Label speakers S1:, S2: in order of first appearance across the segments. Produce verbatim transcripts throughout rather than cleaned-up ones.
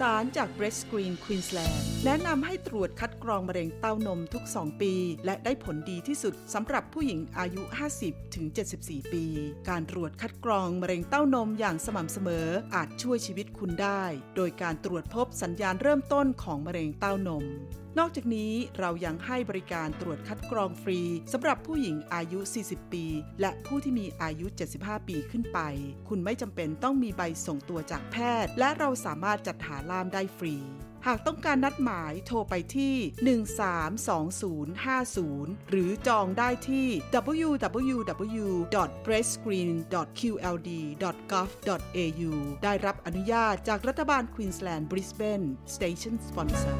S1: สารจาก Breast Screen Queensland แนะนำให้ตรวจคัดกรองมะเร็งเต้านมทุกสองปีและได้ผลดีที่สุดสำหรับผู้หญิงอายุ ห้าสิบถึงเจ็ดสิบสี่ ปีการตรวจคัดกรองมะเร็งเต้านมอย่างสม่ำเสมออาจช่วยชีวิตคุณได้โดยการตรวจพบสัญญาณเริ่มต้นของมะเร็งเต้านมนอกจากนี้เรายังให้บริการตรวจคัดกรองฟรีสำหรับผู้หญิงอายุ สี่สิบ ปีและผู้ที่มีอายุ เจ็ดสิบห้า ปีขึ้นไปคุณไม่จำเป็นต้องมีใบส่งตัวจากแพทย์และเราสามารถจัดหาล่ามได้ฟรีหากต้องการนัดหมายโทรไปที่หนึ่งสามสองศูนย์ห้าศูนย์หรือจองได้ที่ ดับเบิลยู ดับเบิลยู ดับเบิลยู ดอท เบรสต์สกรีน ดอท คิว แอล ดี ดอท กอฟ ดอท เอ ยู ได้รับอนุญาตจากรัฐบาลควีนสแลนด์ Brisbane Station Sponsor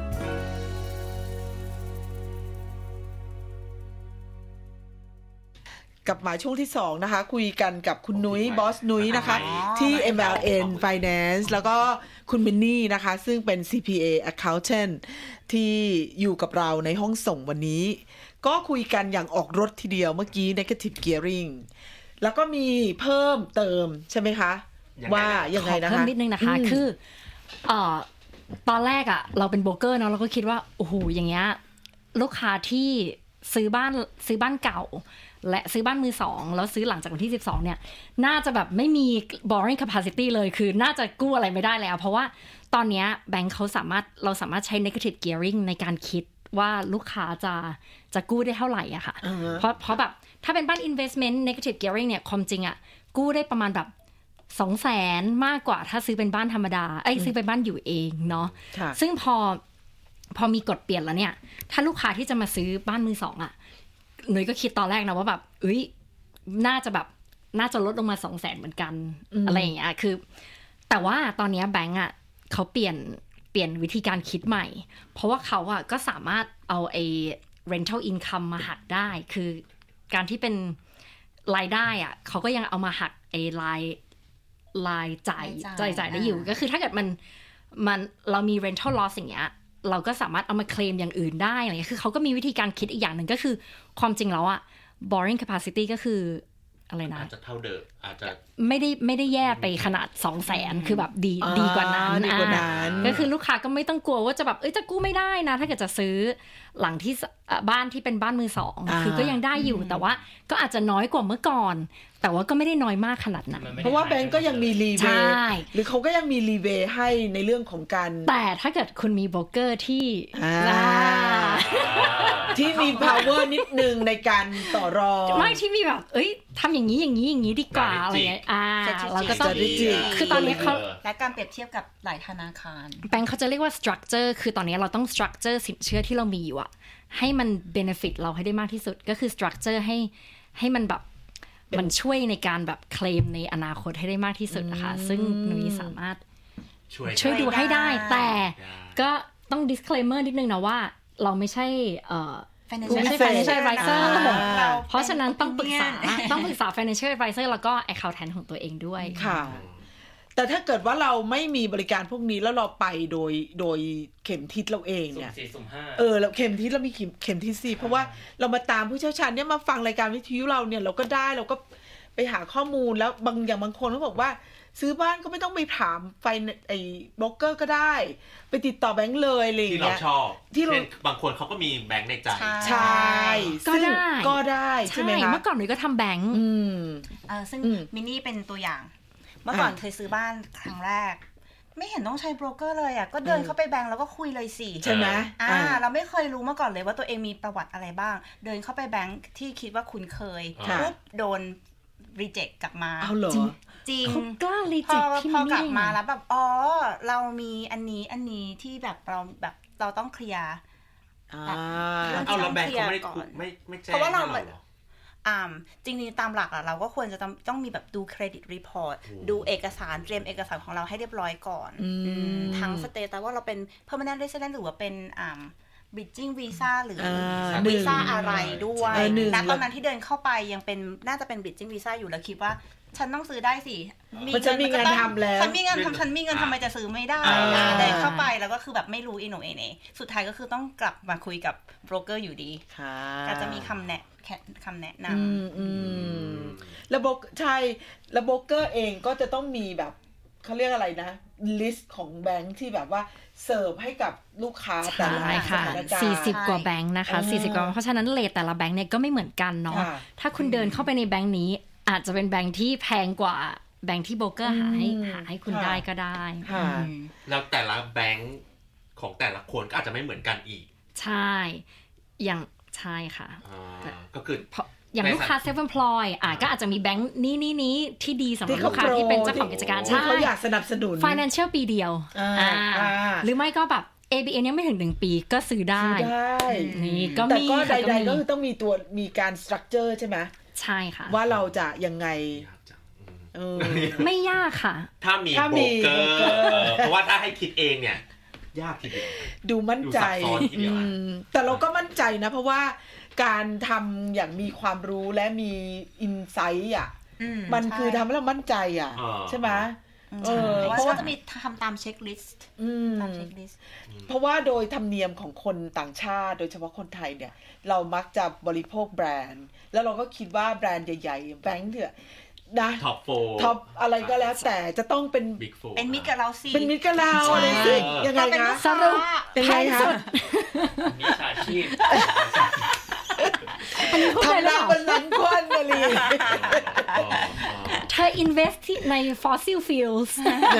S1: กลับมาช่วงที่สองนะคะคุยกันกับคุณนุ้ยบอสนุ้ยนะคะที่ เอ็ม แอล เอ็น Finance แล้วก็คุณมินนี่นะคะซึ่งเป็น ซี พี เอ Accountant ที่อยู่กับเราในห้องส่งวันนี้ก็คุยกันอย่างออกรถทีเดียวเมื่อกี้ Negative Gearing แล้วก็มีเพิ่มเติมใช่ไหมคะว่ายังไงนะคะ
S2: ขอเพิ่มนิดนึงนะคะคือเอ่อตอนแรกอ่ะเราเป็นโบรกเกอร์เนาะเราก็คิดว่าโอ้โหอย่างเงี้ยลูกค้าที่ซื้อบ้านซื้อบ้านเก่าและซื้อบ้านมือสองแล้วซื้อหลังจากวันที่สิบสองเนี่ยน่าจะแบบไม่มี borrowing capacity เลยคือน่าจะกู้อะไรไม่ได้แล้วเพราะว่าตอนนี้แบงค์เขาสามารถเราสามารถใช้ negative gearing ในการคิดว่าลูกค้าจะจะกู้ได้เท่าไหร่อะค่ะ uh-huh. เพราะเพราะแบบถ้าเป็นบ้าน investment negative gearing เนี่ยความจริงอะกู้ได้ประมาณแบบสองแสนมากกว่าถ้าซื้อเป็นบ้านธรรมดาไอ้ซื้อเป็นบ้านอยู่เองเนาะ uh-huh. ซึ่งพอพอมีกฎเปลี่ยนแล้วเนี่ยถ้าลูกค้าที่จะมาซื้อบ้านมือสองอะหนุ่ยก็คิดตอนแรกนะว่าแบบเอ้ยน่าจะแบบน่าจะลดลงมา สองแสน เหมือนกัน อ, อะไรอย่างเงี้ยคือแต่ว่าตอนนี้แบงก์อ่ะเขาเปลี่ยนเปลี่ยนวิธีการคิดใหม่เพราะว่าเขาอ่ะก็สามารถเอาไอ้ rental income มาหักได้คือการที่เป็นรายได้อ่ะเขาก็ยังเอามาหักไอ้รายรายจ่ายจ่ายจ่ายได้อยู่ก็คือถ้าเกิดมันมันเรามี rental loss อย่างเงี้ยเราก็สามารถเอามาเคลมอย่างอื่นได้อะไรเงี้ยคือเขาก็มีวิธีการคิดอีกอย่างหนึ่งก็คือความจริงแล้วอะ borrowing capacity ก็คืออะไรนะ
S3: อาจจะเท่าเดิมอาจจะ
S2: ไม่ได้ไม่ได้แย่ไปขนาด สองแสน คือแบบดีดีกว่านั้น
S1: ดีกว่านั้น
S2: ก็คือลูกค้าก็ไม่ต้องกลัวว่าจะแบบเอ้ยจะกู้ไม่ได้นะถ้าเกิดจะซื้อหลังที่บ้านที่เป็นบ้านมือสองคือก็ยังได้อยู่แต่ว่าก็อาจจะน้อยกว่าเมื่อก่อนแต่ว่าก็ไม่ได้น้อยมากขนาดนั้น
S1: เพราะว่าแบงก์ก็ยังมีรีเวย์หรือเขาก็ยังมีรีเวย์ให้ในเรื่องของการ
S2: แต่ถ้าเกิดคุณมีโบรกเกอร์ที่
S1: ที่มี power นิดนึงในการต่อรอง
S2: ไม่ที่มีแบบเอ้ยทำอย่างนี้อย่างนี้อย่างนี้ดีกว่าอะไรเงี้ยอ่าเราก็ต้องคือตอนนี้เขา
S4: และการเปรียบเทียบกับหลายธนาคาร
S2: แบงก์เขาจะเรียกว่า structure คือตอนนี้เราต้อง structure สินเชื่อที่เรามีอยู่อะให้มัน benefit เราให้ได้มากที่สุดก็คือ structure ให้ให้มันแบบมันช่วยในการแบบเคลมในอนาคตให้ได้มากที่สุดนะคะซึ่งหนูสามารถช่วยช่วยดูให้ได้แต่ก็ต้อง disclaimer นิดนึงนะว่าเราไม่ใช่เอ่อไม่ใช่ financial advisor เพราะฉะนั้นต้องปรึกษาต้องปรึกษา financial advisor แล้วก็ accountant ของตัวเองด้วย
S1: ค่ะแต่ถ้าเกิดว่าเราไม่มีบริการพวกนี้แล้วเราไปโดยโดยเข็มทิศเราเองเนี่ยเออเราเข็มทิศเรามีเข็มทิศสี่เพราะว่าเรามาตามผู้เชี่ยวชาญเนี่ยมาฟังรายการวิทยุเราเนี่ยเราก็ได้เราก็ไปหาข้อมูลแล้วบางอย่างบางคนเขาบอกว่าซื้อบ้านก็ไม่ต้องไปถามไฟไอ้บล็อกเกอร์ก็ได้ไปติดต่อแบงค์เลยอะไรอย่างเงี้ย
S3: ที่เราชอบที่บางคนเขาก็มีแบงค์ในใจ
S1: ใช่
S2: ก็ได้
S1: ก็ได้ใช่ไหมคะ
S2: เมื่อก่อนหนูก็ทำแบงค์
S4: อืมเออซึ่งมินนี่เป็นตัวอย่างเมื่อก่อนเคยซื้อบ้านครั้งแรกไม่เห็นต้องใช้โบรกเกอร์เลยอ่ะก็เดินเข้าไปแบงค์แล้วก็คุยเลยสิ
S1: ใช่ไหม
S4: อ่าเราไม่เคยรู้มาก่อนเลยว่าตัวเองมีประวัติอะไรบ้างเดินเข้าไปแบงค์ที่คิดว่าคุณเคยปุ๊บโดนรีเจ็คกลับมา
S1: เอาเหรอ
S4: จริง
S2: เขากล้ารีเจ็คที่
S4: พอกลับมาแล้วแบบอ๋อเรามีอันนี้อันนี้ที่แบบเราแบบเราต้องเคลียร์
S3: เอาเราแบงค์เขาไม่ไม่ไม่แจ้งเพราะว่าเรา
S4: อ่าจริงๆตามหลักอ่ะเราก็ควรจะต้องต้องมีแบบดูเครดิตรีพอร์ตดูเอกสารเตรียมเอกสารของเราให้เรียบร้อยก่อนทั้งสเตตัสว่าเราเป็น permanent resident หรือว่าเป็นอ่า bridging visa หรือวีซ่าอะไรด้วยณตอนนั้นที่เดินเข้าไปยังเป็นน่าจะเป็น bridging visa อยู่แล้วคิดว่าฉันต้องซื้อได้สิ
S1: มีเงินมีงานทำแล้ว
S4: ฉันมีเงินทำฉันมีเงินทำไมจะซื้อไม่ได้เดินเข้าไปแล้วก็คือแบบไม่รู้อีโหนเอเนสุดท้ายก็คือต้องกลับมาคุยกับโบรกเกอร์อยู่ดีก็จะมีคำแนะคำแนะนำ
S1: ระบบใช่ระบบเกอร์เองก็จะต้องมีแบบเขาเรียกอะไรนะลิสต์ของแบงค์ที่แบบว่าเสิร์ฟให้กับลูกค้าแต่ละสถานการณ์
S2: สี่สิบกว่าแบงค์นะคะสี่สิบกว่าเพราะฉะนั้นเรทแต่ละแบงค์เนี่ยก็ไม่เหมือนกันเนาะถ้าคุณเดินเข้าไปในแบงค์นี้อาจจะเป็นแบงค์ที่แพงกว่าแบงค์ที่โบรกเกอร์หาให้หาให้คุณได้ก็ได้
S3: แล้วแต่ละแบงค์ของแต่ละคนก็อาจจะไม่เหมือนกันอีก
S2: ใช่อย่างใช่ค่ะ
S3: ก็คือ
S2: อย่างลูกค้า self employed อ่ะก็อาจจะมีแบงค์นี้นี้นี้ที่ดีสำหรับลูกค้าที่เป็นเจ้าของกิจการใช่
S1: เขาอยากสนับสนุน
S2: financial ปีเดียวอ่าหรือไม่ก็แบบ เอ บี เอ็น ยังไม่ถึงหนึ่งปีก็ซื้อได้นี่ก็มี
S1: แต่ก็ใดๆก็คือต้องมีตัวมีการ structure ใช่ไหม
S2: ใช่ค่ะ
S1: ว่าเราจะยังไง
S2: ไม่ยากค่ะ
S3: ถ้ามีโบรกเกอร์เพราะว่าถ้าให้คิดเองเนี่ยยากทีเดียว
S1: ดูมั่นใจแต่เราก็มั่นใจนะเพราะว่าการทำอย่างมีความรู้และมีอินไซต์อ่ะมันคือทำให้เรามั่นใจอ่ะใช่ไหม
S4: เพราะว่าจะมีทำตามเช็คลิสต์ตามเช็คลิสต์
S1: เพราะว่าโดยธรรมเนียมของคนต่างชาติโดยเฉพาะคนไทยเนี่ยเรามักจะบริโภคแบรนด์แล้วเราก็คิดว่าแบรนด์ใหญ่ๆแบงค์เนี่ยนะ
S3: ท็อปโฟร์
S1: ท็อปอะไรก็แล้วแต่จะต้องเป็น
S4: เป็นมิตรกับเราสิ
S1: เป็นมิตรกับเราอะไรสิยังไงคะ
S2: สรุป
S1: เป็นไงคะ
S3: มีอาชีพ
S1: ทำได้บนหลังควันอะไร
S2: เธอ invest ใน fossil fuels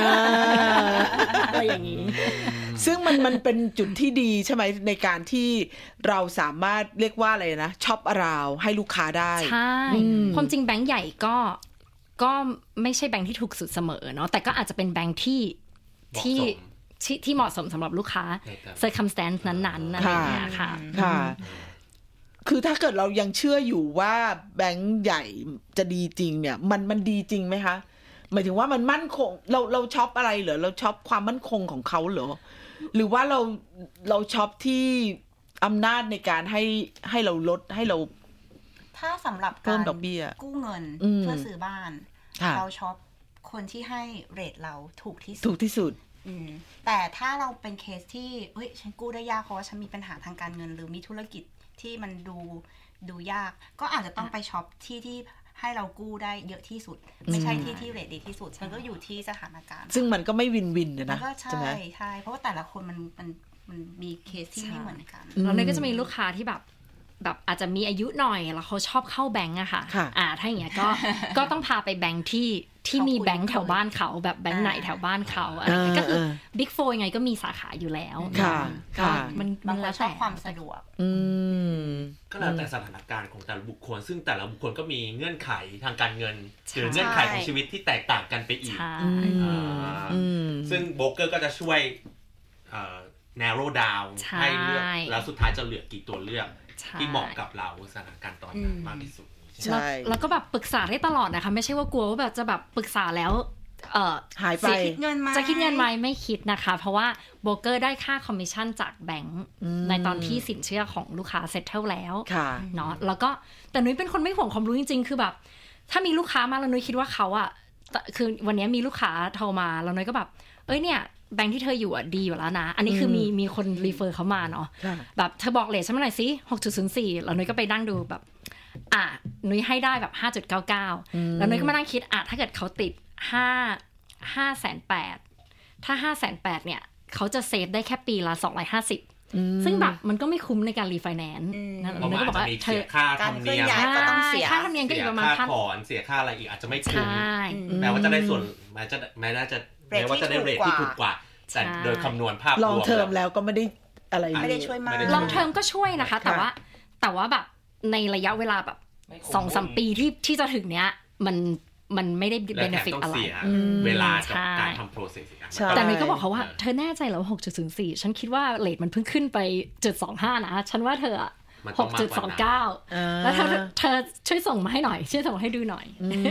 S2: อะไรอย่างนี้
S1: ซึ่งมันมันเป็นจุดที่ดีใช่ไหมในการที่เราสามารถเรียกว่าอะไรนะช็อปอราวให้ลูกค้าได้
S2: ใช่ความจริงแบงก์ใหญ่ก็ก็ไม่ใช่แบงก์ที่ถูกสุดเสมอเนาะแต่ก็อาจจะเป็นแบงก์ที่ที่ที่เหมาะสมสำหรับลูกค้า circumstance นั้นๆอะไรอย่างเงี้ยค่ะ
S1: ค่ะคือถ้าเกิดเรายังเชื่ออยู่ว่าแบงก์ใหญ่จะดีจริงเนี่ยมันมันดีจริงไหมคะหมายถึงว่ามันมั่นคงเราเราช็อปอะไรเหรอเราช็อปความมั่นคงของเขาเหรอหรือว่าเราเราช็อปที่อำนาจในการให้ให้เราลดให้เรา
S4: ถ้าสำหรับการกู้เงินเพื่อซื้อบ้านเราช็อปคนที่ให้เรทเราถูกที่สุด
S1: ถูกที่สุด
S4: แต่ถ้าเราเป็นเคสที่เฮ้ยฉันกู้ได้ยากเพราะว่าฉันมีปัญหาทางการเงินหรือมีธุรกิจที่มันดูดูยากก็อาจจะต้องไปช็อปที่ที่ให้เรากู้ได้เยอะที่สุดไม่ใช่ที่ที่เรทดีที่สุดมันก็อยู่ที่สถานการณ์
S1: ซึ่งมันก็ไม่วินวินนะ
S4: ใช่ใช่เพราะว่าแต่ละคนมันมันมันมีเคสที่ไม่เหมือนกัน
S2: แล้วเนี่ยก็จะมีลูกค้าที่แบบแบบอาจจะมีอายุหน่อยแล้วเขาชอบเข้าแบงก์อะค่ะอ่าถ้าอย่างเงี้ยก็ก็ต้องพาไปแบงก์ที่ที่มีแบงก์แถวบ้านเขาแบบแบงก์ไหนแถวบ้านเขาอะไรก็คือ Big Four ยังไงก็มีสาขาอยู่แล้ว
S1: ค่ะค่ะ
S4: มันมันแล้วแต่ความสะดวก
S1: อืม
S3: ก็แล้วแต่สถานการณ์ของแต่ละบุคคลซึ่งแต่ละบุคคลก็มีเงื่อนไขทางการเงินหรือเงื่อนไขของชีวิตที่แตกต่างกันไปอีกซึ่งโบรกเกอร์ก็จะช่วยเอ่อ narrow down ให้เลือกแล้วสุดท้ายจะเหลือกี่ตัวเลือกที่เหมาะกับเราสถานการณ์ตอนนั้นมากที่สุด
S2: ใช่แล้วก็แบบปรึกษาได้ตลอดนะคะไม่ใช่ว่ากลัวว่าแบบจะแบบปรึกษาแล้วเอ่อ
S1: หายไป
S2: จะคิดเงินไหมจะคิดเงินไหมไม่คิดนะคะเพราะว่าโบรกเกอร์ได้ค่าคอมมิชชั่นจากแบงก์ในตอนที่สินเชื่อของลูกค้าเซ็ตเทิลแล้วเนาะแล้วก็แต่นุ้ยเป็นคนไม่ห่วงความรู้จริงๆคือแบบถ้ามีลูกค้ามาแล้วนุ้ยคิดว่าเขาอ่ะคือวันนี้มีลูกค้าโทรมาแล้วนุ้ยก็แบบเอ้ยเนี่ยแบงค์ที่เธออยู่อ่ะดีอยู่แล้วนะอันนี้คือมีมีคนรีเฟอร์เขามาเนาะแบบเธอบอกเลทฉันมาหน่อยสิ หกจุดศูนย์สี่ แล้วนุ้ยก็ไปนั่งดูแบบอ่ะนุ้ยให้ได้แบบ ห้าจุดเก้าเก้า แล้วนุ้ยก็มานั่งคิดอ่ะถ้าเกิดเขาติดห้า ห้าแสนแปด ถ้า ห้าแสนแปด เนี่ยเขาจะเซฟได้แค่ปีละสองร้อยห้าสิบซึ่งแบบมันก็ไม่คุ้มในการรีไฟแนนซ์
S3: นะนุ้ยก็บอกว่าเธอค่าธรรมเนียม
S4: ก็ต้องเสีย
S2: ค่าธรรมเนียมก็อีกประมาณ
S3: ค่าถอนเสียค่าอะไรอีกอาจจะไม่คุ้มแม้ว่าจะได้ส่วนแม้จะแม้ว่าจะแม้ว่าจะได้เรทที่ถูกกว่าแต่โดยคำนวณภาพรวม
S1: ลองเทอมแล้วก็ไม่ได้อะไร
S4: ไม่ได้ช่วยมาก
S2: ลองเทอมก็ช่วยนะคะแต่ว่าแต่ว่าแบบในระยะเวลาแบบ สองสาม ปีที่ที่จะถึงเนี้ยมันมันไม่ได้เบเนฟิตอะไร
S3: เวลากับการทำโปรเซส
S2: แต่นุ้ยก็บอกเขาว่าเธอแน่ใจเหรอ หกจุดศูนย์สี่ ฉันคิดว่าเรทมันเพิ่งขึ้นไป จุดสองห้า นะฉันว่าเธอหกจุดสองเก้า แล้วเธอเธอช่วยส่งมาให้หน่อยช่วยส่งมาให้ดูหน่อย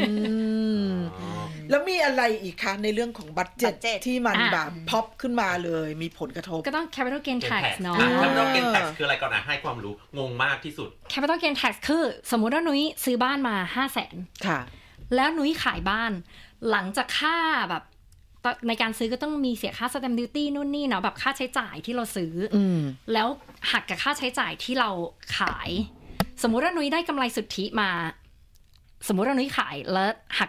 S1: แล้วมีอะไรอีกคะในเรื่องของบัดเจ็ตที่มันแบบพ็อปขึ้นมาเลยมีผลกระทบ
S2: ก็ต้อง capital gain tax เนาะ
S3: capital gain tax คืออะไรก่อนนะให้ความรู้งงมากที่สุด
S2: capital gain tax คือสมมุติว่านุ้ยซื้อบ้านมา ห้าแสน ค่ะแล้วนุ้ยขายบ้านหลังจากค่าแบบในการซื้อก็ต้องมีเสียค่า stamp duty นู่นนี่เนาะแบบค่าใช้จ่ายที่เราซื้อแล้วหักกับค่าใช้จ่ายที่เราขายสมมุติว่านุ้ยได้กำไรสุทธิมาสมมุติว่านุ้ยขายแล้วหักจาก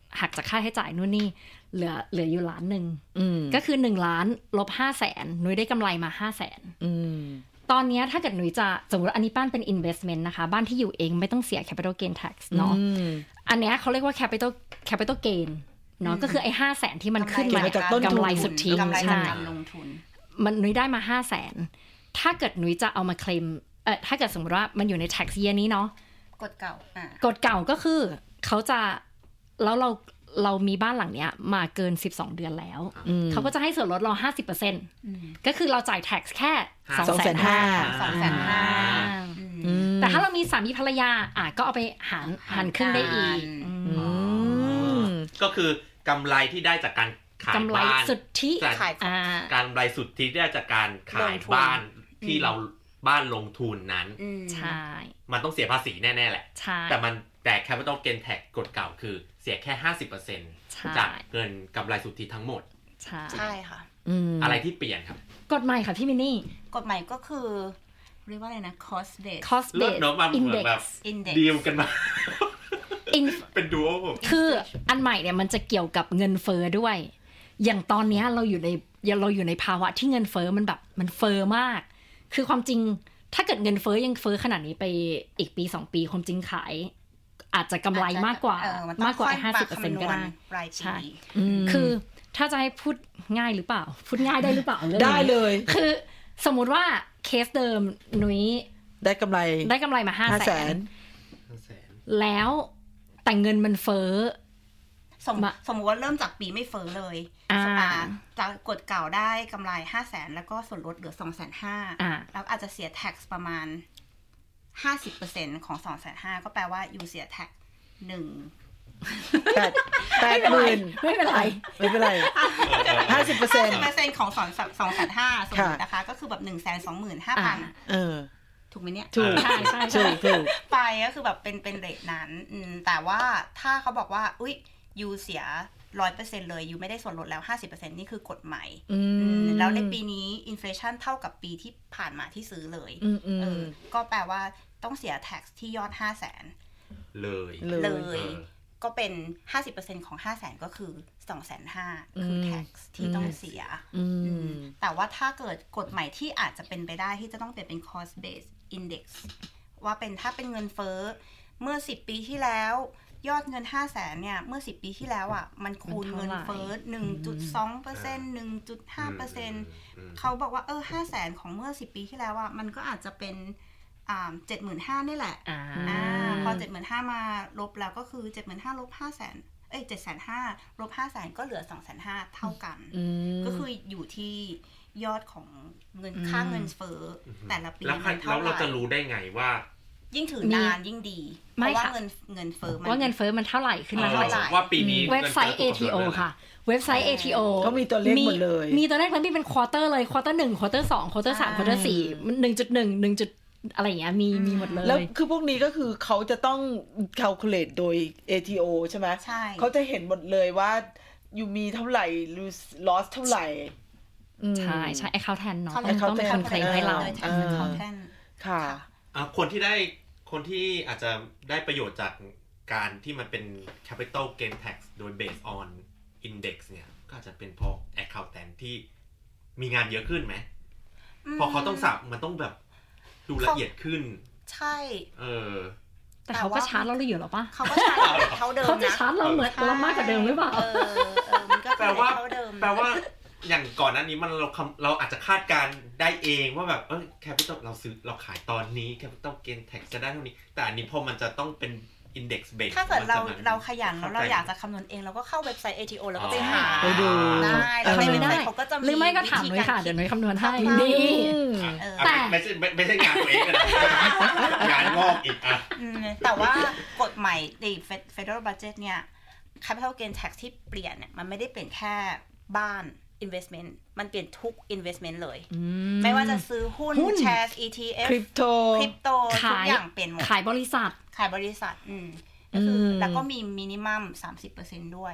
S2: หักจากค่าใช้จ่ายนู่นนี่เหลือเหลืออยู่ล้านนึงก็คือหนึ่งล้านลบห้าแสนนุ้ยได้กำไรมาห้าแสนตอนนี้ถ้าเกิดนุ้ยจะสมมติอันนี้บ้านเป็น investment นะคะบ้านที่อยู่เองไม่ต้องเสีย capital gain tax เนาะอันนี้เขาเรียกว่า capital capital gain เนาะก็คือไอ้ห้าแสนที่มันขึ้นมาจากกำไรสุทธิใช่ลงทุนมันนุ้ยได้มาห้าแสนถ้าเกิดนุ้ยจะเอามาเคลมเอ่อถ้าเกิดสมมติว่ามันอยู่ใน tax year นี้เนาะ
S4: กฎเก่าอ่ะ
S2: กฎเก่าก็คือเขาจะแล้วเราเรามีบ้านหลังเนี้ยมาเกินสิบสองเดือนแล้วเขาก็จะให้ส่วนลดเรา ห้าสิบเปอร์เซ็นต์ ก็คือเราจ่าย tax แค่ สองแสนห้าหมื่น
S4: สองแสนห้าหมื่น
S2: แต่ถ้าเรามีสามีภรรยาอ่ะก็เอาไปหารหารครึ่งได้อีก
S3: ก็คือกำไรที่ได้จากการขายบ้าน
S2: สุทธิ
S3: ขายการกำไรสุทธิที่ได้จากการขายบ้านที่เราบ้านลงทุนนั้น
S2: ใช่
S3: มันต้องเสียภาษีแน่ๆแหละแต่มันแต่ capital gain tax กฎเก่าคือเสียแค่ ห้าสิบเปอร์เซ็นต์ จากเงินกำไรสุทธิทั้งหมด
S2: ใช่
S4: ใช่ค่ะ
S3: อะไรที่เปลี่ยนครับ
S2: กฎใหม่ค่ะพี่มินนี่
S4: กฎใหม่ก็คือเรียกว่าอะไรนะ cost base
S2: cost base
S3: index ดีลกันมาเป็นดูโอ
S2: คืออันใหม่เนี่ยมันจะเกี่ยวกับเงินเฟ้อด้วยอย่างตอนนี้เราอยู่ในเราอยู่ในภาวะที่เงินเฟ้อมันแบบมันเฟ้อมากคือความจริงถ้าเกิดเงินเฟ้อยังเฟ้อขนาดนี้ไปอีกปีสองปีความจริงขายอาจจะกำไรมากกว่ามากกว่า ห้าสิบเปอร์เซ็นต์ ก็ได้ใช่คือถ้าจะให้พูดง่ายหรือเปล่าพูดง่ายได้หรือเปล่า
S1: ได้เลย
S2: คือสมมุติว่าเคสเดิมนุ้ย
S1: ได้กำไร
S2: ได้กำไรมาห้าแสนแล้วแต่เงินมันเฟ้อ
S4: สมสมมติว่าเริ่มจากปีไม่เฟ้อเลยจากกฎเก่าได้กำไรห้าแสนแล้วก็ส่วนลดเหลือสองแสนห้าแล้วอาจจะเสีย tax ประมาณ ห้าสิบเปอร์เซ็นต์ ของสองแสนห้าก็แปลว่าอยู่เสีย tax หนึ่ง
S1: แปดแปดหมื่น
S2: ไม่เป็นไร
S1: ไม่เป็นไรห้าสิบเปอร์เซ็นต์
S4: ห้าสิบเปอร์เซ็นต์ของสองสองแสนห้าสมมตินะคะก็คือแบบหนึ่งแสนสองหมื่นห้าพัน
S1: เออ
S4: ถูกไหมเนี่ย
S1: ถูกใช่ใช่ถูกถูก
S4: ไปก็คือแบบเป็นเป็นเรทนั้นแต่ว่าถ้าเขาบอกว่าอุ๊ยยูเสีย ร้อยเปอร์เซ็นต์ เลยยูไม่ได้ส่วนลดแล้ว ห้าสิบเปอร์เซ็นต์ นี่คือกฎใหม่แล้วในปีนี้อินเฟลชันเท่ากับปีที่ผ่านมาที่ซื้อเลยเออก็แปลว่าต้องเสีย tax ที่ยอด ห้าแสน
S3: เลย
S4: เลยก็เป็น ห้าสิบเปอร์เซ็นต์ ของ ห้าแสน ก็คือ สองแสนห้าหมื่น คือ tax ที่ต้องเสียแต่ว่าถ้าเกิดกฎใหม่ที่อาจจะเป็นไปได้ที่จะต้องเปลี่ยนเป็น cost based index ว่าเป็นถ้าเป็นเงินเฟ้อเมื่อสิบปีที่แล้วยอดเงิน ห้าแสน เนี่ยเมื่อสิบปีที่แล้วอ่ะมันคูณเงินเฟ้อ หนึ่งจุดสองเปอร์เซ็นต์ หนึ่งจุดห้าเปอร์เซ็นต์ เขาบอกว่าเออ ห้าแสน ของเมื่อสิบปีที่แล้วอ่ะมันก็อาจจะเป็นอ่า เจ็ดหมื่นห้าพัน นี่แหละอ่าพอ เจ็ดหมื่นห้าพัน มาลบแล้วก็คือ เจ็ดหมื่นห้าพัน ลบ ห้าแสน เอ้ย เจ็ดแสนห้าหมื่น ลบ ห้าแสน ก็เหลือ สองแสนห้าหมื่น เท่ากันก็คืออยู่ที่ยอดของเงินค่าเงินเฟ้อแต่ละปี
S3: มันเท่าไหร่แล้วเราจะรู้ได้ไงว่า
S4: ยิ่งถือนานยิ่งดีเพราะว่าเงินเงินเฟ้อมัน
S2: ว่าเงินเฟ้อมันเท่าไหร่ขึ้นมาเท่าไหร่
S3: ว่าปีนี้
S2: เว็บไซต์ เอ ที โอ ค่ะเว็บไซต์ เอ ที โอ
S1: ก็มีตัวเลขหมดเลย
S2: มีตัวเลขแล้วมีเป็นควอเตอร์เลยควอเตอร์หนึ่งควอเตอร์สองควอเตอร์สามควอเตอร์สี่มัน หนึ่งจุดหนึ่ง หนึ่งจุดอะไรอย่างเงี้ยมีมีหมดเลย
S1: แล้วคือพวกนี้ก็คือเขาจะต้อง calculate โดย เอ ที โอ ใช่ไหม
S4: ใช่
S1: เขาจะเห็นหมดเลยว่าอยู่มีเท่าไหร่ loss เท่าไหร่
S2: ใช่ใช่ไอ้เขาแทนเนาะต้องเป็นคนเคลมให้เรา
S4: เขาแทน
S1: ค่ะ
S3: คนที่ได้คนที่อาจจะได้ประโยชน์จากการที่มันเป็น capital gain tax โดย based on index เนี่ยก็อาจจะเป็นพอ accountant ที่มีงานเยอะขึ้นไหมพอเขาต้องสับมันต้องแบบดูละเอียดขึ้น
S4: ใช่
S3: เออ
S2: แต่เขาก็ชาร์จเราละเอียดหรอปะ
S4: เขาก็ชาร์จเขาเดิมนะ
S2: เขาจะชาร์จเราเหมือนเรามากกว่าเดิมหรือเปล่า
S4: เออเออมันก็แปลว่า
S3: แปลว่าอย่างก่อนหน้านี้มันเราเราอาจจะคาดการได้เองว่าแบบเออ capital เราซื้อเราขายตอนนี้ capital gain tax จะได้เท่านี้แต่อันนี้พอมันจะต้องเป็น index base
S4: ถ้าเกิดเราเราขยันแล้วเราอยากจะคำนวณเองเราก็เข้าเว็บไซต์ เอ ที โอ แล้วก็ไปหา
S1: ไปดู
S4: ได้แล้วในเว็บไซต์เขาก็จะมี
S2: หรือไม่ก็ถามเลยค่ะเดี๋ยวนุ้ยคำนวณให้นี่
S3: แต่ไม่ใช่ไม่ใช่งานตัวเองนะงานงอกอีกอ่ะ
S4: แต่ว่ากฎใหม่ใน Federal Budget เนี่ย capital gain tax ที่เปลี่ยนเนี่ยมันไม่ได้เปลี่ยนแค่บ้าน investment มันเปลี่ยนทุก investment เลยไม่ว่าจะซื้อหุ้นแชร์ อี ที เอฟ
S1: คริปโต
S4: คริปโตทุกอย่างเปลี่ยนหมด
S2: ขายบริษัท
S4: ขายบริษัทอืมก็คือแล้วก็มีมินิมัม สามสิบเปอร์เซ็นต์ ด้วย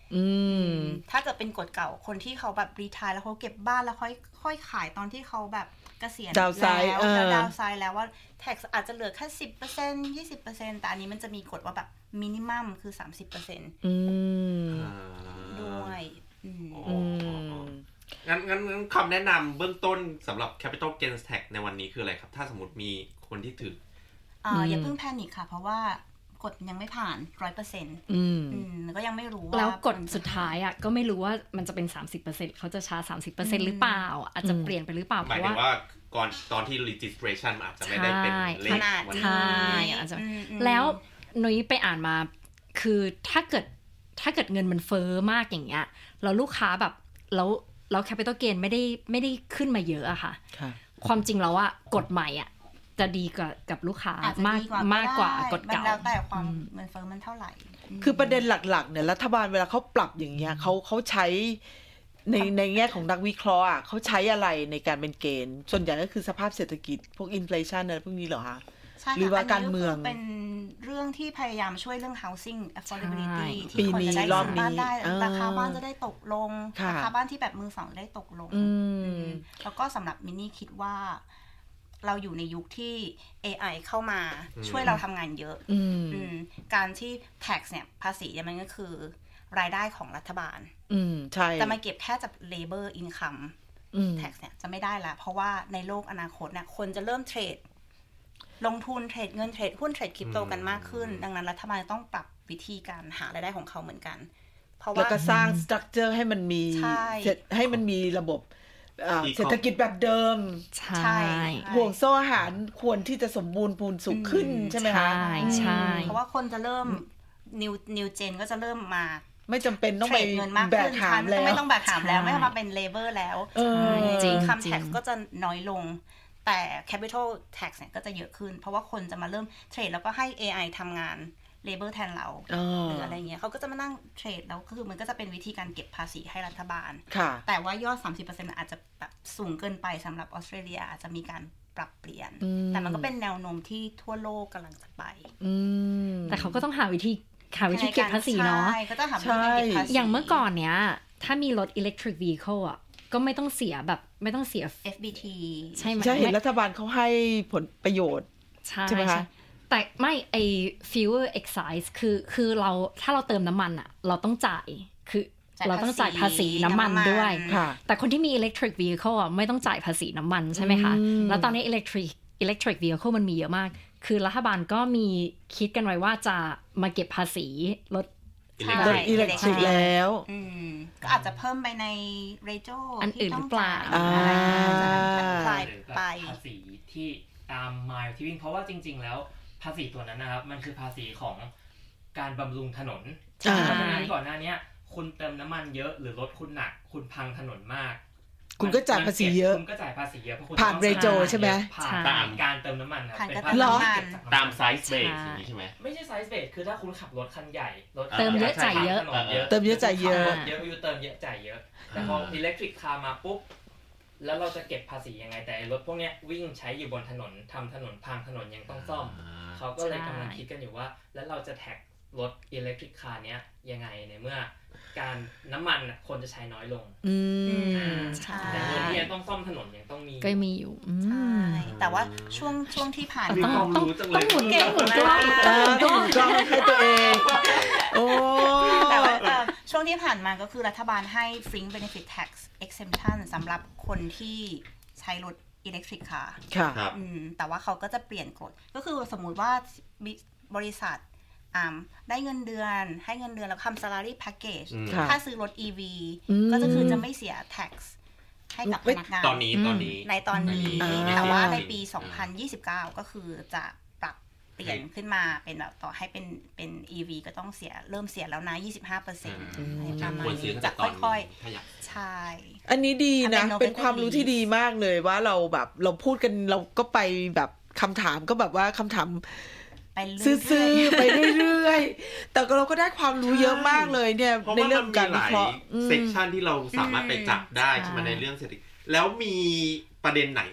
S5: อืม
S4: ถ้าเกิดเป็นกฎเก่าคนที่เขาแบบรีไทร์แล้วเขาเก็บบ้านแล้วค่อยค่อยขายตอนที่เขาแบบเกษียณแล้วแล้วดาวไซด์แล้วว่าแท็กอาจจะเหลือแค่ สิบเปอร์เซ็นต์ ยี่สิบเปอร์เซ็นต์ แต่อันนี้มันจะมีกฎว่าแบบมินิมัมคือ สามสิบเปอร์เซ็นต์
S5: อืม
S4: ด้วยอืม
S3: งั้นงั้นคำแนะนำเบื้องต้นสำหรับ Capital Gains Tax ในวันนี้คืออะไรครับถ้าสมมติมีคนที่ถือ
S4: อ่าอย่าเพิ่งแพนิคค่ะเพราะว่ากฎยังไม่ผ่าน หนึ่งร้อยเปอร์เซ็นต์ อืมอืมก็ยังไม่รู้ว่า
S2: แล้วกฎสุดท้ายอ่ะก็ไม่รู้ว่ามันจะเป็น สามสิบเปอร์เซ็นต์ เขาจะชาร์จ สามสิบเปอร์เซ็นต์ หรือเปล่าอาจจะเปลี่ยนไปหรือเปล่า
S3: เพราะว่าก่อนตอนที่ registration อาจจะไม่ได้เป็นเลขวัน
S2: ใช่อาจจะแล้วนุ้ยไปอ่านมาคือถ้าเกิดถ้าเกิดเงินมันเฟ้อมากอย่างเงี้ยแล้วลูกค้าแบบแล้วแล้ว capital gain ไม่ได้ไม่ได้ขึ้นมาเยอะอะค่ะความจริงแล้วว่ากฎใหม่อ่ะจะดีกับกับลูกค้ามากมากกว่ากฎเก่า
S4: แล้วแต่ความเงินเฟ้อมันเท่าไหร่
S5: คือประเด็นหลักๆเนี่ยรัฐบาลเวลาเขาปรับอย่างเงี้ยเขาเขาใช้ในในแง่ของนักวิเคราะห์อ่ะเขาใช้อะไรในการเป็นเกณฑ์ส่วนใหญ่ก็คือสภาพเศรษฐกิจพวกอินเฟลชันอะไรพวกนี้เหรอคะหรือว่าการเมือง
S4: เป็นเรื่องที่พยายามช่วยเรื่อง housing affordability ที่คนจะได้ซื้อบ้านได้ราคาบ้านจะได้ตกลงราคาบ้านที่แบบมือสองจะได้ตกลงแล้วก็สำหรับมินนี่คิดว่าเราอยู่ในยุคที่ เอ ไอ เข้ามาช่วยเราทำงานเยอะการที่ tax เนี่ยภาษีเนี่ยมันก็คือรายได้ของรัฐบาลจะมาเก็บแค่จาก labor income tax เนี่ยจะไม่ได้ละเพราะว่าในโลกอนาคตเนี่ยคนจะเริ่มเทรดลงทุนเทรดเงินเทรดหุ้นเทรดคริปโตกันมากขึ้นดังนั้นรัฐบาลต้องปรับวิธีการหารายได้ของเขาเหมือนกัน
S5: เพราะว่าแล้วก็สร้างสตรัคเจอร์ให้มันมีให้มันมีระบบเศรษฐกิจแบบเดิม
S2: ใช่
S5: ห่วงโซ่อาหารควรที่จะสมบูรณ์พูนสุขขึ้นใช่ไหมคะ
S2: ใช่ใช่
S4: เพราะว่าคนจะเริ่ม นิวนิวเจนก็จะเริ่มมา
S5: ไม่จำเป็นต้องไปแบกหามแล้ว
S4: ไม่ต้องแบกหามแล้วไม่ต้องมาเป็นเลเบอร์แล้วจริงคัมแท็กก็จะน้อยลงแต่ capital tax เนี่ยก็จะเยอะขึ้นเพราะว่าคนจะมาเริ่มเทรดแล้วก็ให้ เอ ไอ ทำงานเลเบอร์แทนเราหรืออะไรเงี้ยเขาก็จะมานั่งเทรดแล้วก็คือมันก็จะเป็นวิธีการเก็บภาษีให้รัฐบาลแต่ว่ายอด สามสิบเปอร์เซ็นต์ อาจจะแบบสูงเกินไปสำหรับออสเตรเลียอาจจะมีการปรับเปลี่ยนแต่มันก็เป็นแนวโน้มที่ทั่วโลกกำลังจะไป
S2: แต่เขาก็ต้องหาวิธีหาวิธีเก็บภาษีเนาะ
S4: ก็ต้องหาวิธีเก็บภาษี
S2: อย่างเมื่อก่อนเนี้ยถ้ามีรถ electric vehicle อ่ะก็ไม่ต้องเสียแบบไม่ต้องเสีย
S4: เอฟ บี ที
S5: ใช่ไหมใช่รัฐบาลเขาให้ผลประโยชน์
S2: ใช่ไหมคะแต่ไม่ไอ fuel excise คือคือเราถ้าเราเติมน้ำมันอ่ะเราต้องจ่ายคือเราต้องจ่ายภาษีน้ำมันด้วยแต่คนที่มี electric vehicle อ่ะไม่ต้องจ่ายภาษีน้ำมันใช่ไหมคะแล้วตอนนี้ electric electric vehicle มันมีเยอะมากคือรัฐบาลก็มีคิดกันไว้ว่าจะมาเก็บภาษีรถ
S5: รถอิเล็กทริกแล้ว
S4: ก็อาจจะเพิ่มไปในเรโจ
S2: อันอื่นหรือเปล่า
S4: ปลายไป
S6: ภาษีที่ตามไมล์ที่วิ่งเพราะว่าจริงๆแล้วภาษีตัวนั้นนะครับมันคือภาษีของการบำรุงถนนเพราะฉะนั้นก่อนหน้านี้คุณเติมน้ำมันเยอะหรือรถคุณหนักคุณพังถนนมาก
S5: คุณก็จ่ายภาษีเยอะ
S6: คุณก็จ่ายภาษีเยอะเพราะคุณ
S5: ผ่านเรโจใช่ไหม
S6: ผ่านการเติมน้ำมันครับ
S4: เป็นภาษี
S3: ตามไซส์เบสอย่างนี้ใช่ไหม
S6: ไม่ใช่ไซส์เบสคือถ้าคุณขับรถคันใหญ่รถ
S2: เติมเยอะจ่ายเยอะ
S5: เติมเยอะจ่ายเยอะ
S6: เยอะอยู่เติมเยอะจ่ายเยอะแต่พออิเล็กทริกคาร์มาปุ๊บแล้วเราจะเก็บภาษียังไงแต่รถพวกนี้วิ่งใช้อยู่บนถนนทำถนนพังถนนยังต้องซ่อมเขาก็เลยกำลังคิดกันอยู่ว่าแล้วเราจะแท็กรถอิเล็กทริกคาร์เนี้ยยังไงในเมื่อการน้ำมันคนจะใช้น้อยลงแต่เงินที่ยังต้องซ่อมถนนยังต้องมี
S2: ก็มีอยู่
S4: ใช่แต่ว่าช่วงช่วงที่ผ่าน
S2: ต้องต้องต้องหมุนกล้องหมุนกล้อง
S5: ต้องหมุนกล้องให้ตัวเองโอ้
S4: แต่ว่าช่วงที่ผ่านมาก็คือรัฐบาลให้ Fringe Benefit Tax Exemption สำหรับคนที่ใช้รถอิเล็กทริกคาร์แต่ว่าเขาก็จะเปลี่ยนกฎก็คือสมมุติว่าบริษัทได้เงินเดือนให้เงินเดือนแล้วทำ salary package ถ้าซื้อรถ อี วี ก็จะคือจะไม่เสีย tax ให้กับพนักงาน
S3: ตอนนี้ตอนนี้
S4: ในตอนนี้แต่ว่าในปีสองพันยี่สิบเก้าก็คือจะปรับเปลี่ยนขึ้นมาเป็นแบบต่อให้เป็นเป็น อี วี ก็ต้องเสียเริ่มเสียแล้วนะ ยี่สิบห้าเปอร์เซ็นต์ ประมาณนี้จะค่อยๆใช่
S5: อันนี้ดีนะเป็นความรู้ที่ดีมากเลยว่าเราแบบเราพูดกันเราก็ไปแบบคำถามก็แบบว่าคำถามซื่อๆไปเรื่อยๆแต่เราก็ได้ความรู้เยอะมากเลยเนี่ยในเรื่องการวิเคราะห์
S3: เซกชันที่เราสามารถไปจับได้ใช่ไหมในเรื่องเศรษฐกิจแล้วมีประเด็นไหนอีก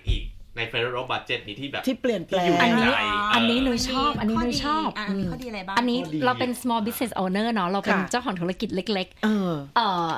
S3: ใน Federal Budget นี้ที่แบบ
S5: ที่เปลี่ยนแปลง
S2: อันนี้อันนี้หนูชอบอันนี้หนูชอบ
S4: อันนี้ข้อดีอะไรบ้าง
S2: อันนี้เราเป็น small business owner เนาะเราเป็นเจ้าของธุรกิจเล็กๆเออเอ่อ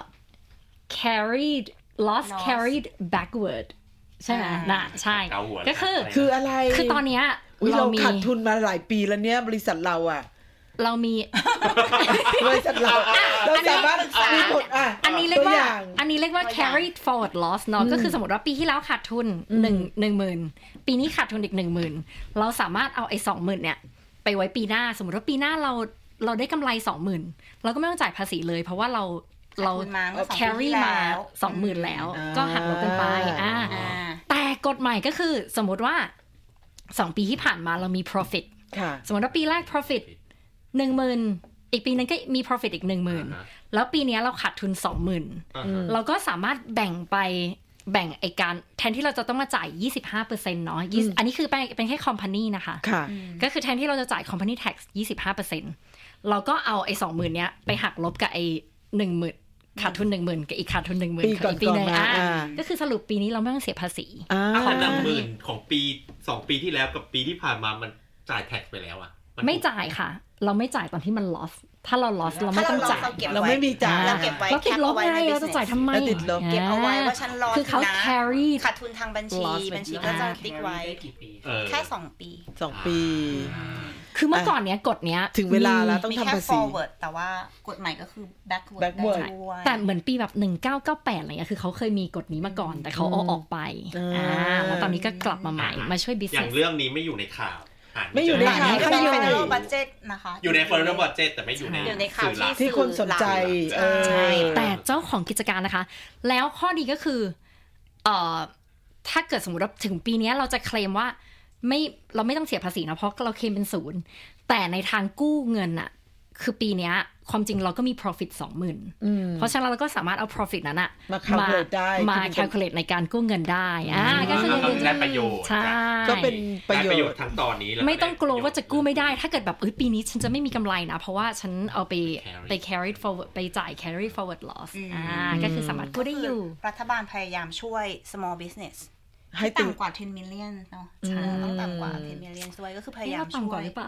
S2: carried lost carried backward ใช่ไหมน่ะใช่ก็คือ
S5: คืออะไร
S2: คือตอนเนี้ย
S5: เราขาดทุนมาหลายปีแล้วเนี่ยบริษัทเราอ่ะ
S2: เรามี
S5: บริษัทเราเราสามารถมีผลอ่ะ
S2: อันนี้เรียกว่าอันนี้เรียกว่า carried forward loss เนาะก็คือสมมติว่าปีที่แล้วขาดทุนหนึ่ง หนึ่งหมื่นปีนี้ขาดทุนอีก หนึ่งหมื่นเราสามารถเอาไอ้ สองหมื่นเนี่ยไปไว้ปีหน้าสมมติว่าปีหน้าเราเราได้กำไร สองหมื่นเราก็ไม่ต้องจ่ายภาษีเลยเพราะว่าเราเรา carry มา สองหมื่นแล้วก็หักลบกันไปอ่าแต่กฎใหม่ก็คือสมมติว่าสองปีที่ผ่านมาเรามี profit สมมติว่าปีแรก profitหนึ่งหมื่นอีกปีนึงก็มี profit อีก หนึ่งหมื่น แล้วปีนี้เราขาดทุน สองหมื่น เราก็สามารถแบ่งไปแบ่งไอ้การแทนที่เราจะต้องมาจ่าย ยี่สิบห้าเปอร์เซ็นต์ เนาะอันนี้คือเป็นแค่ company นะคะก็คือแทนที่เราจะจ่าย company tax ยี่สิบห้าเปอร์เซ็นต์ เราก็เอาไอ้ สองหมื่น เนี้ยไปหักลบกับไอ้ หนึ่งหมื่น ขาดทุน หนึ่งหมื่น กับอีกขาดทุน หนึ่งหมื่น ของอีกปีนึงอ่ะก็คือสรุปปีนี้เราไม่ต้องเสียภาษี
S3: ของ หนึ่งหมื่น ของปีสองปีที่แล้วกับปีที่ผ่านมามันจ่าย tax ไปแล้วอ่ะ
S2: ไม่จ่ายค่ะเราไม่จ่ายตอนที่มัน loss ถ้าเรา loss เราไม่ต้องจ่าย
S5: เราไม่มีจ่าย
S4: เราเก็บไว้
S2: เราติดลบไงเราจะจ่ายทำไม
S5: ติดลบ
S4: เก็บเอาไว้ว่าฉัน loss
S2: คือเขา carry
S4: ขาดทุนทางบัญชีบัญชีก็จะติ๊กไว้แค่สองปี
S5: สองปี
S2: คือเมื่อก่อนเนี้ยกฎเนี้ย
S5: ถึงเวลาแล้วต้องทำภาษี
S4: forward แต่ว่ากฎใหม่ก็คือ backward
S2: แต่เหมือนปีแบบหนึ่งพันเก้าร้อยเก้าสิบแปดอะไรเงี้ยคือเขาเคยมีกฎนี้มาก่อนแต่เขาเอาออกไปอ่าแล้วตอนนี้ก็กลับมาใหม่มาช่วย business
S3: อย่างเรื่องนี้ไม่อยู่ในข่าว
S5: ไม่อยู่ในข่าว
S4: ที่เป็น Federal Budget นะคะ
S3: อยู่ใน Federal Budget แต่ไม่อยู่ใน
S4: อยู่ในข่าว
S5: ที่คนสนใจ
S2: ใช่แต่เจ้าของกิจการนะคะแล้วข้อดีก็คือเอ่อถ้าเกิดสมมุติว่าถึงปีนี้เราจะเคลมว่าไม่เราไม่ต้องเสียภาษีนะเพราะเราเคลมเป็นศูนย์แต่ในทางกู้เงินอะคือปีนี้ความจริงเราก็มี profit สองหมื่น เพราะฉะนั้นเราก็สามารถเอา profit นั้นอะ
S5: มา calculate ได้
S2: มา calculate ในการกู้เงินได้อ่าก็คือ
S3: ได้ประโยชน์
S2: ใช่
S5: ก็เป็นประโยชน์
S3: ทั้งตอนนี้
S2: ไม่ต้องกลัวว่าจะกู้ไม่ได้ถ้าเกิดแบบเอ้ยปีนี้ฉันจะไม่มีกำไรนะเพราะว่าฉันเอาไปไป carry forward ไปจ่าย carry forward loss อ่าก็คือสามารถกู้ได้อยู่
S4: รัฐบาลพยายามช่วย small businessให้ต่ำกว่า สิบ million เนาะต้องต่ำกว่า สิบ million ด้วยก็คือพยายามช่วย
S2: ต่ำกว่าหรือเปล่า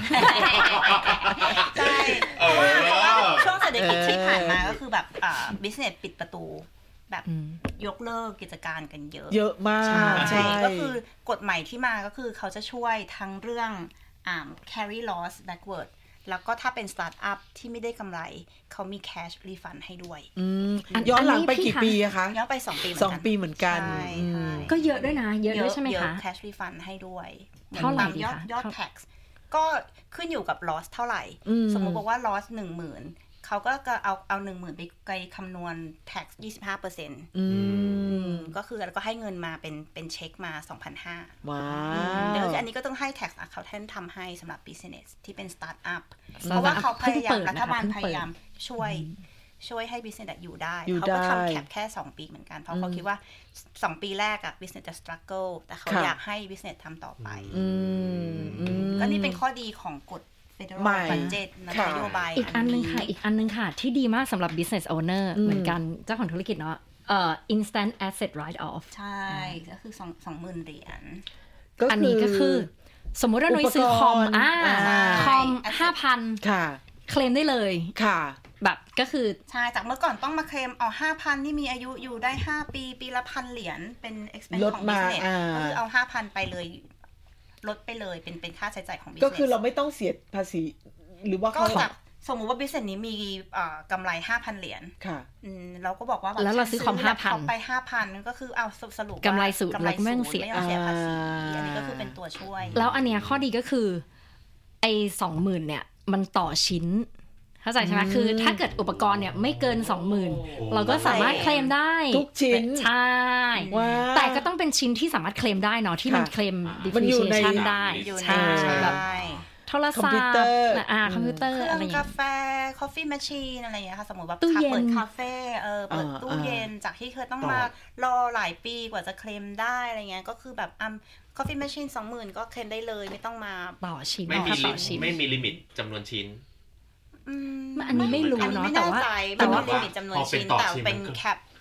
S4: ใช่เพราะว่าช่วงเศรษฐกิจที่ผ่านมาก็คือแบบอ่า business ปิดประตูแบบยกเลิกกิจการกันเยอะ
S5: เยอะมาก
S4: ใช่ก็คือกฎใหม่ที่มาก็คือเขาจะช่วยทั้งเรื่องอ่า carry loss backward แล้วก็ถ้าเป็นสตาร์ทอัพที่ไม่ได้กำไรเขามี cash refund ให้ด้วย
S5: ย้อนหลังไปกี่ปีอะคะ
S4: ย้อนไปสองปี
S5: สองปีเหมือนกัน
S2: ก็เยอะด้วยนะเยอะด้วยใช่ไหมคะ
S4: cash refund ให้ด้วย
S2: เท่าไหร่
S4: ยอดยอด tax ก็ขึ้นอยู่กับ loss เท่าไหร่สมมุติบอกว่า loss หนึ่งหมื่นเขาก็เอาเอาหนึ่งหมื่นไปไปคำนวณ tax ยี่สิบห้าเปอร์เซ็นต์ อืมก็คือแล้วก็ให้เงินมาเป็นเป็นเช็คมา สองพันห้าร้อย
S5: ว้าว
S4: แล้วอันนี้ก็ต้องให้ tax accountant ทำให้สำหรับ business ที่เป็น start up เพราะว่าเขาพยายามรัฐบาลพยายามช่วยช่วยให้ business อยู่ได้เขาก็ทำแคปแค่สองปีเหมือนกันเพราะเขาคิดว่าสองปีแรกอะ business จะ struggle แต่เขาอยากให้ business ทำต่อไปก็นี่เป็นข้อดีของกฎFederal Budget นโยบาย
S2: อีกอันนึงค่ะอีกอันนึงค่ะที่ดีมากสำหรับ business owner เหมือนกันเจ้าของธุรกิจเนาะเอ่อ instant asset write off
S4: ใช่ก็คือสองหมื่นเหรียญ
S2: อันนี้ก็คือสมมุติว่าหน่วยซื้อคอมอ่าคอม ห้าพัน ค่ะเคลมได้เลยค่ะแบบก็คือ
S4: ใช่จากเมื่อก่อนต้องมาเคลมเอา ห้าพัน นี่มีอายุอยู่ได้ห้าปีปีละพันเหรียญเป็น expense ของ business ก็คือเอา ห้าพัน ไปเลยลดไปเลยเป็นเป็นค่าใช้จ่ายของ business
S5: ก็คือเราไม่ต้องเสียภาษีหรือว่าเขา
S4: สมมุติว่า business นี้มีกำไร ห้าพัน เหรียญค่ะเราก็บอกว่า
S2: แล้วเราซื้อคอม ห้าพัน
S4: ไป ห้าพัน ก็คือเอาสรุป
S2: กำไรศูนย์เราก็ไม่ต้องเสีย
S4: ภาษีอันนี้ก็คือเป็นตัวช่วย
S2: แล้วอันเนี้ยข้อดีก็คือไอ้ สองหมื่น เนี่ยมันต่อชิ้นเข้าใจใช่ไหมคือถ้าเกิดอุปกรณ์เนี่ยไม่เกิน สองหมื่น เราก็สามารถเคลมได้
S5: ทุกชิ้น
S2: ใช่แต่ก็ต้องเป็นชิ้นที่สามารถเคลมได้เนาะที่มันเคลม depreciation ได้ใช่แบบโทรศัพท์อ่าคอมพิวเตอร์
S4: อะไรอย่างเงี้ยกาแฟ coffee machine อะไรอย่างเงี้ยค่ะสมมติว่าเปิดคาเฟ่เออเปิดตู้เย็นจากที่เคยต้องมารอหลายปีกว่าจะเคลมได้อะไรเงี้ยก็คือแบบอ่ะ coffee machine สองหมื่น ก็เคลมได้เลยไม่ต้องมา
S2: ต่อชิ้น
S3: ไม่มีไม่มีลิมิตจำนวนชิ้น
S2: อันนี้ไม่รู้เนาะแต่ว่า
S4: แต่ว่าลิมิตจำนวนชิ้นแต่เป็นแคป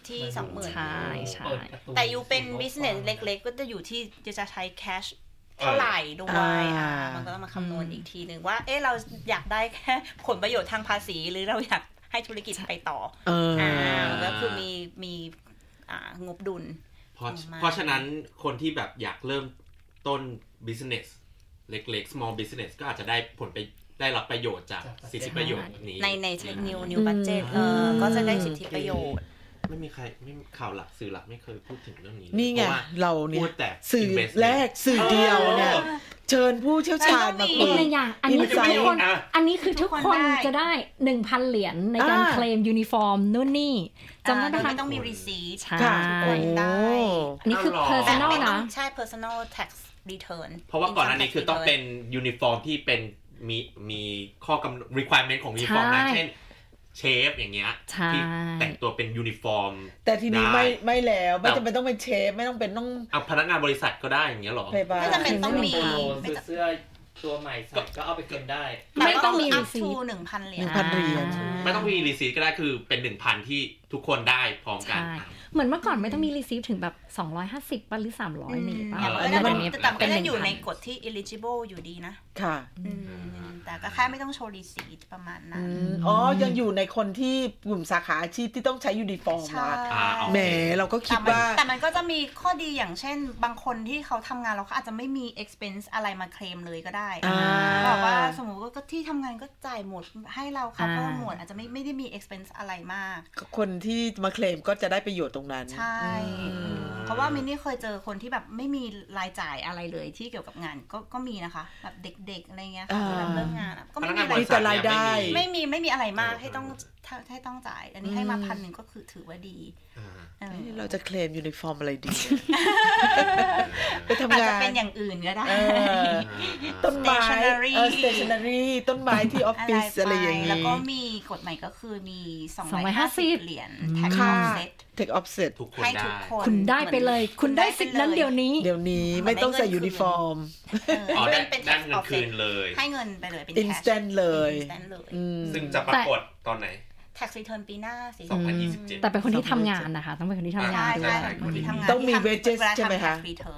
S4: ที่ สองหมื่น
S2: ใช่ใช่
S4: แต่อยู่เป็น business เล็กๆก็จะอยู่ที่จะใช้ cash เท่าไหร่ด้วยอ่ามันก็ต้องมาคำนวณอีกทีนึงว่าเอ๊ะเราอยากได้แค่ผลประโยชน์ทางภาษีหรือเราอยากให้ธุรกิจไปต่ออ่าก็คือมีมีอ่างบดุล
S3: เพราะเพราะฉะนั้นคนที่แบบอยากเริ่มต้น business เล็กๆ small business ก็อาจจะได้ผลไปได้รับประโยชน์จากสิทธิประโยชน์นี้
S4: ในใน new new budget เออก็จะได้สิทธิประโยชน์
S3: ไม่มีใครไม่ข่าวหลักสื่อหลักไม่เคยพูดถึงเรื่องนี้
S5: นี่ไงเราเนี่ยสื่อแรกสื่อเดียวเนี่ยเชิญผู้เชี่ยวชาญมา
S2: คุยอีกอย่างอันนี้ทุกคนอันนี้คือทุกคนจะได้ หนึ่งพัน เหรียญในการเคลมยูนิฟอร์มนู่นนี่จำได้ไหมคะ
S4: ไม่ต้องมี receipt
S2: ใช่
S4: ได้
S2: อันนี้คือ personal นะ
S4: ใช่ personal tax return
S3: เพราะว่าก่อนอันนี้คือต้องเป็นยูนิฟอร์มที่เป็นมีมีข้อกำหนด requirement ของยูนิฟอร์มนะเช่นเชฟอย่างเงี้ยที่แต่งตัวเป็นยูนิฟอร์ม
S5: แต่ทีนี้ไม่ไม่แล้วไม่จำเป็นต้องเป็นเชฟไม่ต้องเป็นต้อง
S3: เอาพนักงานบริษัทก็ได้อย่างเงี้ยหรอ
S4: ไม่จำเป็นต้องมี
S6: เสื้อตัวใหม่ใส่ก็เอาไปเก็บได้
S2: ไม่ต้องมี
S4: up to หนึ่งพัน เหรียญ
S5: หนึ่งพัน เหรียญ
S3: ไม่ต้องมีรีซีทก็ได้คือเป็น หนึ่งพัน ที่ทุกคนได้พร้อมกัน
S2: เหมือนเมื่อก่อนไม่ต้องมีรีซีฟถึงแบบสองร้อยห้าสิบป่ะหรือสามร้อยนี่ป่ะ
S4: อันนี้มันแต่ก็ยังอยู่ในกฎที่ eligible อยู่ดีนะ
S5: ค่ะ
S4: แต่ก็แค่ไม่ต้องโชว์รีซีทประมาณนั้น
S5: อ๋อยังอยู่ในคนที่กลุ่มสาขาอาชีพที่ต้องใช้ยูนิฟอร์มนะแหมเราก็คิดว่า
S4: แต่มันก็จะมีข้อดีอย่างเช่นบางคนที่เขาทำงานเราเขาอาจจะไม่มี expense อะไรมาเคลมเลยก็ได้บอกว่าสมมติว่าที่ทำงานก็จ่ายหมดให้เราค่ะเพราะหมดอาจจะไม่ไม่ได้มี expense อะไรมาก
S5: คนที่มาเคลมก็จะได้ประโยชน์ตรงนั้น
S4: ใช่เพราะว่ามินนี่เคยเจอคนที่แบบไม่มีรายจ่ายอะไรเลยที่เกี่ยวกับงานก็ก็มีนะคะแบบเด็กๆอะไรเงี้ยค่ะเรื่องงานก็ไม่มี
S5: รายได้
S4: ไม่มีไม่มีอะไรมากให้ต้องให้ต้องจ่ายอันนี้ให้มาพันหนึ่งก็คือถือว่าดี
S5: เราจะเคลมยูนิฟอร์มอะไรดีไปท
S4: ำงานอาจจะเป็นอย่างอื่นก็ได้
S5: ต้นไม้ stationery ต้นไม้ที่ออฟฟิศอะไรอย่างนี้
S4: แล้วก็มีกฎใหม่ก็คือมีสองร้อยห้าสิบเหรียญ tax offset
S5: tax offset
S4: ให้ทุกคน
S2: คุณได้ไปเลยคุณได้สิทธิ์นั้นเดี๋ยวนี้
S5: เดี๋ยวนี้ไม่ต้องใส่ยูนิฟอร์ม
S3: อ๋อได้ได้เงินคืนเลย
S4: ให้เงินไปเลยเป็น
S5: instant เลย
S3: ซึ่งจะปรากฏตอนไหน
S4: tax return ปีหน้าสิ
S3: สองพันยี่สิบเจ็ด
S2: แต่เป็นคนที่ทำงานนะคะต้องเป็นคนที่ทำงานด้วย
S5: ต้องมี wages ใช่ไหมคะ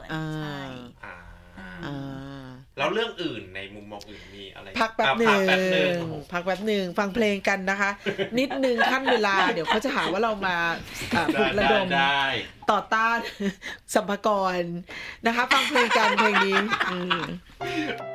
S3: แล้วเรื่องอื่นในมุมมองอื่นมีอะไร
S5: พักแป๊บหนึ่งพักแป๊บหนึ่งฟังเพลงกันนะคะนิดนึงขั้นเวลาเดี๋ยวเขาจะหาว่าเรามาปลุกระดมต่อต้านสัมภากรนะคะฟังเพลงกันเพลงนี้